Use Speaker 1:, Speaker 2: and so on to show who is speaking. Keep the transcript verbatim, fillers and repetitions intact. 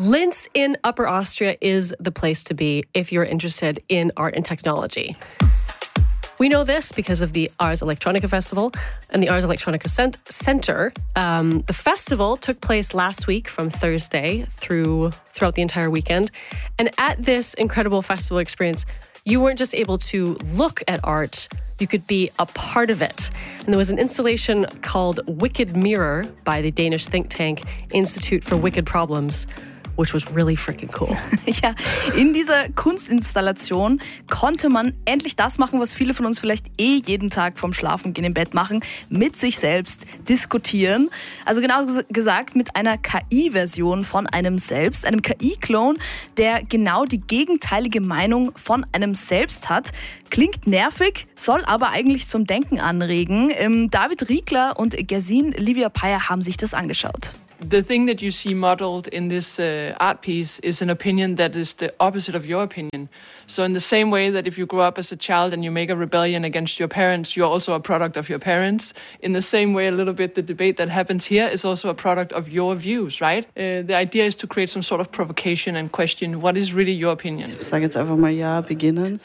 Speaker 1: Linz in Upper Austria is the place to be if you're interested in art and technology. We know this because of the Ars Electronica Festival and the Ars Electronica Cent- Center. Um, the festival took place last week from Thursday through throughout the entire weekend. And at this incredible festival experience, you weren't just able to look at art, you could be a part of it. And there was an installation called Wicked Mirror by the Danish think tank Institute for Wicked Problems, which was really freaking cool.
Speaker 2: Ja, in dieser Kunstinstallation konnte man endlich das machen, was viele von uns vielleicht eh jeden Tag vorm Schlafengehen im Bett machen, mit sich selbst diskutieren. Also genau gesagt mit einer K I-Version von einem selbst, einem K I-Klon, der genau die gegenteilige Meinung von einem selbst hat. Klingt nervig, soll aber eigentlich zum Denken anregen. Ähm, David Riegler und Gesine Livia Peyer haben sich das angeschaut.
Speaker 3: The thing that you see modeled in this uh, art piece is an opinion that is the opposite of your opinion. So in the same way that if you grow up as a child and you make a rebellion against your parents, you're also a product of your parents. In the same way, a little bit, the debate that happens here is also a product of your views, right? Uh, the idea is to create some sort of provocation and question what is really your opinion.
Speaker 4: Ich sage jetzt einfach mal ja, beginnen.